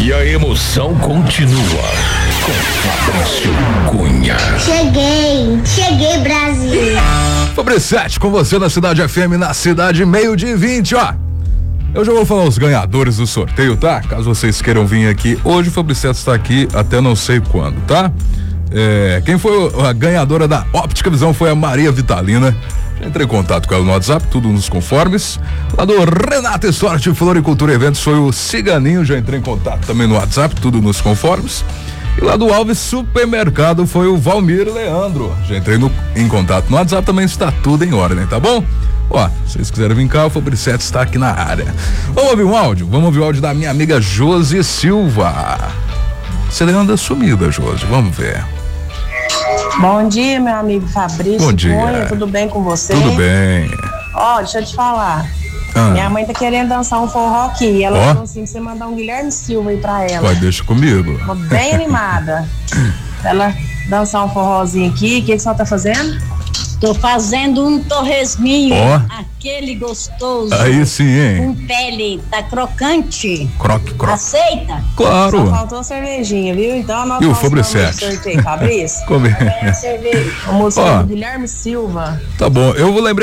E a emoção continua com Fabrício Cunha. Cheguei, Brasil. Fabrício com você na Cidade FM, na Cidade 12:20, ó. Eu já vou falar os ganhadores do sorteio, tá? Caso vocês queiram vir aqui. Hoje o Fabrício está aqui até não sei quando, tá? Quem foi a ganhadora da Óptica Visão foi a Maria Vitalina. Já entrei em contato com ela no WhatsApp, tudo nos conformes. Lá do Renato Sorte, Floricultura e Eventos foi o Ciganinho, já entrei em contato também no WhatsApp, tudo nos conformes. E lá do Alves Supermercado foi o Valmir Leandro, já entrei em contato no WhatsApp, também está tudo em ordem, tá bom? Ó, se vocês quiserem vir cá, o Fabrício está aqui na área. Vamos ouvir um áudio? Vamos ouvir o áudio da minha amiga Josi Silva. Você anda sumida, Josi, vamos ver. Bom dia, meu amigo Fabrício. Bom dia. Cunha, tudo bem com você? Tudo bem. Ó, deixa eu te falar. Minha mãe tá querendo dançar um forró aqui. Ela falou assim, você mandar um Guilherme Silva aí pra ela. Pode, deixa comigo. Bem animada. Ela dançar um forrozinho aqui. O que você tá fazendo? Tô fazendo um torresminho, Ó. aquele gostoso. Aí sim, hein? Com pele, tá crocante. Croque. Aceita? Claro. Só faltou a cervejinha, viu? Então anota E o nosso Fabrício? nome no sorteio, Fabrício. Como é? A música do Guilherme Silva. Tá bom, eu vou lembrar.